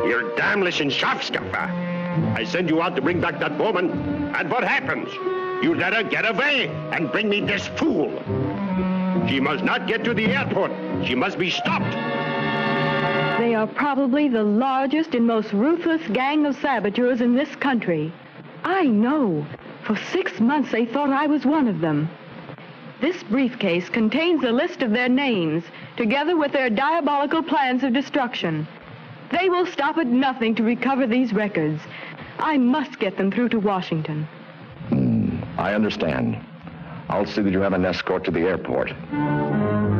You're damnation Schafskaffer. I send you out to bring back that woman, and what happens? You let her get away and bring me this fool. She must not get to the airport. She must be stopped. They are probably the largest and most ruthless gang of saboteurs in this country. I know. For 6 months they thought I was one of them. This briefcase contains a list of their names, together with their diabolical plans of destruction. They will stop at nothing to recover these records. I must get them through to Washington. I understand. I'll see that you have an escort to the airport.